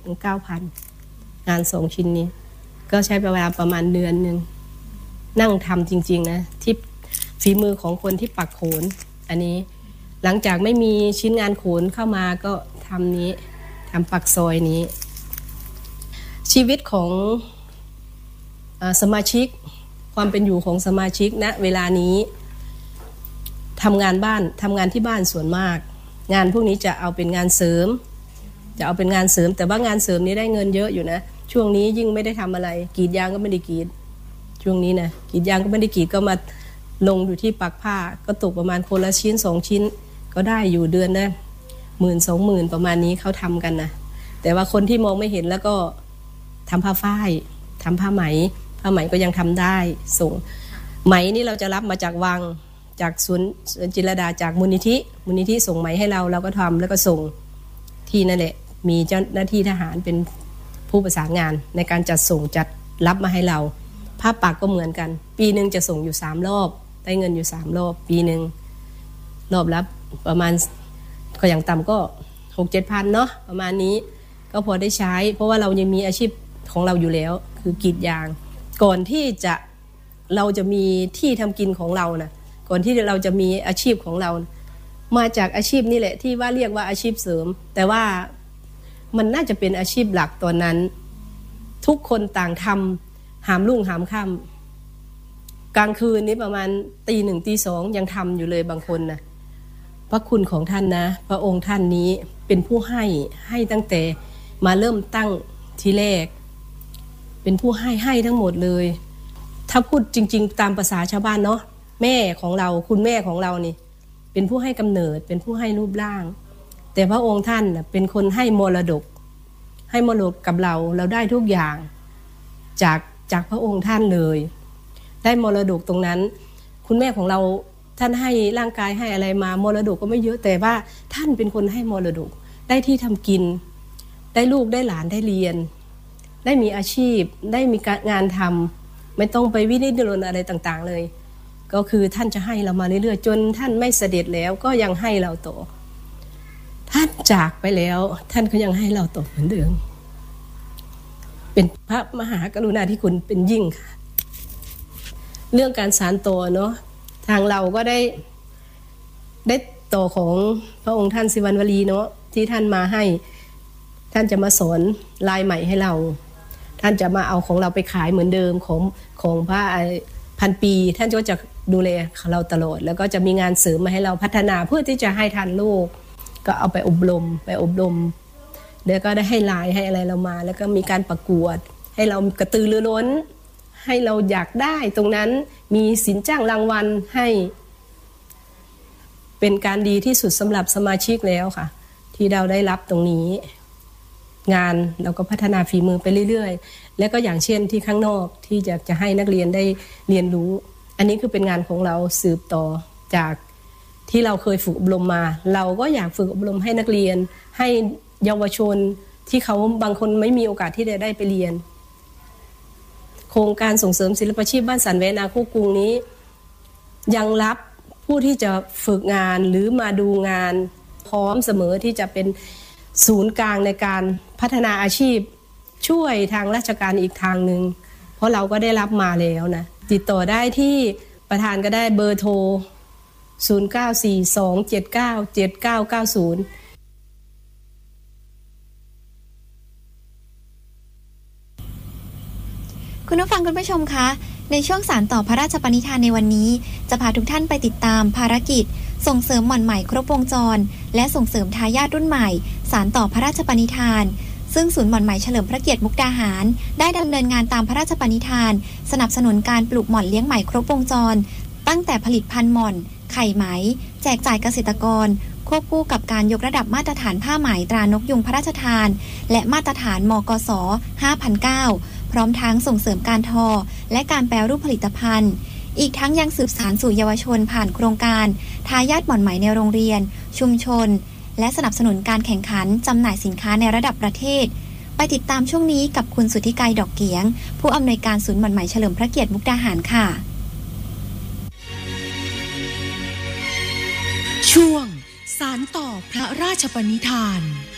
9,000งาน2ชิ้นนี้ก็ใช้เวลาประมาณเดือนนึงนั่งทำจริงๆนะที่ฝีมือของคนที่ปักโขนอันนี้หลังจากไม่มีชิ้นงานโขนเข้ามาก็ทำปักซอยนี้ชีวิตของสมาชิกความเป็นอยู่ของสมาชิกณเวลานี้ทำงานที่บ้านส่วนมากงานพวกนี้จะเอาเป็นงานเสริมแต่ว่างานเสริมนี้ได้เงินเยอะอยู่นะช่วงนี้ยิ่งไม่ได้ทำอะไรกรีดยางก็ไม่ได้กรีดช่วงนี้นะกรีดยางก็ไม่ได้กรีดก็มาลงอยู่ที่ปักผ้าก็ตกประมาณคนละชิ้น2ชิ้นก็ได้อยู่เดือนนะ10,000-20,000ประมาณนี้เขาทำกันนะแต่ว่าคนที่มองไม่เห็นแล้วก็ทำผ้าฝ้ายทำผ้าไหมก็ยังทำได้ส่งไหมนี่เราจะรับมาจากวังจากสวนจิรดาจากมูลนิธิส่งไหมให้เราก็ทำแล้วก็ส่งที่นั่นแหละมีเจ้าหน้าที่ทหารเป็นผู้ประสานงานในการจัดส่งจัดรับมาให้เราผ้าปักก็เหมือนกันปีนึงจะส่งอยู่3รอบได้เงินอยู่3รอบปีนึงรอบรับประมาณก็อย่างต่ำก็ 6-7 พันเนาะประมาณนี้ก็พอได้ใช้เพราะว่าเรายังมีอาชีพของเราอยู่แล้วคือกรีดยางก่อนที่เราจะมีที่ทำกินของเรานะก่อนที่เราจะมีอาชีพของเรามาจากอาชีพนี่แหละที่ว่าเรียกว่าอาชีพเสริมแต่ว่ามันน่าจะเป็นอาชีพหลักตอนนั้นทุกคนต่างทำหามรุ่งหามค่ำกลางคืนนี้ประมาณตี 1 ตี 2ยังทำอยู่เลยบางคนนะพระคุณของท่านนะพระองค์ท่านนี้เป็นผู้ให้ตั้งแต่มาเริ่มตั้งทีแรกเป็นผู้ให้ทั้งหมดเลยถ้าพูดจริงๆตามภาษาชาวบ้านเนาะแม่ของเราคุณแม่ของเรานี่เป็นผู้ให้กำเนิดเป็นผู้ให้รูปร่างแต่พระองค์ท่านเป็นคนให้มรดกกับเราได้ทุกอย่างจากพระองค์ท่านเลยได้มรดกตรงนั้นคุณแม่ของเราท่านให้ร่างกายให้อะไรมามรดกก็ไม่เยอะแต่ว่าท่านเป็นคนให้มรดกได้ที่ทำกินได้ลูกได้หลานได้เรียนได้มีอาชีพได้มีงานทำไม่ต้องไปวินิจฉัยอะไรต่างๆเลยก็คือท่านจะให้เรามาเรื่อยๆจนท่านไม่เสด็จแล้วก็ยังให้เราต่อท่านจากไปแล้วท่านก็ยังให้เราต่อเหมือนเดิมเป็นพระมหากรุณาธิคุณเป็นยิ่งค่ะเรื่องการสานต่อเนาะทางเราก็ได้ต่อของพระองค์ท่านศิวรรณวลีเนาะที่ท่านมาให้ท่านจะมาสอนลายใหม่ให้เราท่านจะมาเอาของเราไปขายเหมือนเดิมของพระพันปีท่านก็จะดูแลเราตลอดแล้วก็จะมีงานเสริมมาให้เราพัฒนาเพื่อที่จะให้ทันโลกก็เอาไปอบรมแล้วก็ได้ให้ลายให้อะไรเรามาแล้วก็มีการประกวดให้เรากระตือรือร้นให้เราอยากได้ตรงนั้นมีสินจ้างรางวัลให้เป็นการดีที่สุดสำหรับสมาชิกแล้วค่ะที่เราได้รับตรงนี้งานเราก็พัฒนาฝีมือไปเรื่อยๆแล้วก็อย่างเช่นที่ข้างนอกที่จะให้นักเรียนได้เรียนรู้อันนี้คือเป็นงานของเราสืบต่อจากที่เราเคยฝึกอบรมมาเราก็อยากฝึกอบรมให้นักเรียนให้เยาวชนที่เขาบางคนไม่มีโอกาสที่จะได้ไปเรียนโครงการส่งเสริมศิลปาชีพบ้านสันแวนาคู่กรุงนี้ยังรับผู้ที่จะฝึกงานหรือมาดูงานพร้อมเสมอที่จะเป็นศูนย์กลางในการพัฒนาอาชีพช่วยทางราชการอีกทางหนึ่งเพราะเราก็ได้รับมาแล้วนะติดต่อได้ที่ประธานก็ได้เบอร์โทร0942797990 คุณผู้ฟังคุณผู้ชมคะในช่วงสานต่อพระราชปณิธานในวันนี้จะพาทุกท่านไปติดตามภารกิจส่งเสริมหม่อนไหมครบวงจรและส่งเสริมทายาทรุ่นใหม่สานต่อพระราชปณิธานซึ่งศูนย์หม่อนไหมเฉลิมพระเกียรติมุกดาหารได้ดำเนินงานตามพระราชปณิธานสนับสนุนการปลูกหม่อนเลี้ยงไหมครบวงจรตั้งแต่ผลิตพันธุ์หม่อนไข่ไหมแจกจ่ายเกษตรกรควบคู่กับการยกระดับมาตรฐานผ้าไหมตรานกยุงพระราชทานและมาตรฐานมกส 5,009 พร้อมทั้งส่งเสริมการทอและการแปรรูปผลิตภัณฑ์อีกทั้งยังสืบสานสู่เยาวชนผ่านโครงการทายาทหม่อนไหมในโรงเรียนชุมชนและสนับสนุนการแข่งขันจำหน่ายสินค้าในระดับประเทศไปติดตามช่วงนี้กับคุณสุทธิไกรดอกเกียงผู้อำนวยการศูนย์หม่อนไหมเฉลิมพระเกียรติมุกดาหารค่ะช่วงสานต่อพระราชปณิธาน